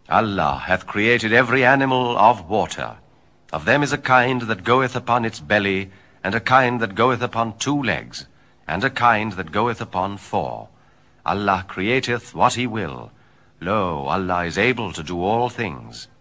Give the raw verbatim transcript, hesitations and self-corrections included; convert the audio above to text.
Allah hath created every animal of water. Of them is a kind that goeth upon its belly, and a kind that goeth upon two legs, and a kind that goeth upon four. Allah createth what he will. Lo, Allah is able to do all things.